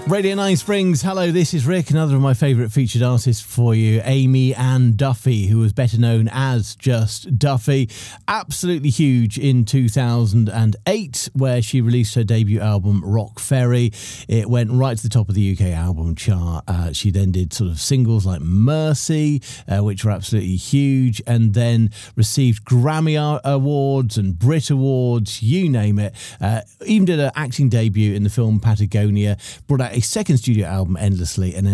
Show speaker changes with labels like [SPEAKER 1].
[SPEAKER 1] Radio 9 Springs, hello, this is Rick, another of my favourite featured artists for you, Amy Ann Duffy, who was better known as just Duffy. Absolutely huge in 2008, where she released her debut album, Rock Ferry. It went right to the top of the UK album chart. She then did sort of singles like Mercy, which were absolutely huge, and then received Grammy Awards and Brit Awards, you name it. Even did an acting debut in the film Patagonia, brought out a second studio album, Endlessly, and then